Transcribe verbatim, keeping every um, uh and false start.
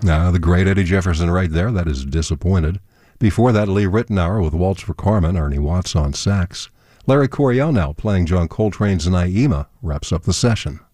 Now, the great Eddie Jefferson right there, that is Disappointed. Before that, Lee Ritenour with Waltz for Carmen, Ernie Watts on sax. Larry Coryell now playing John Coltrane's Naima wraps up the session.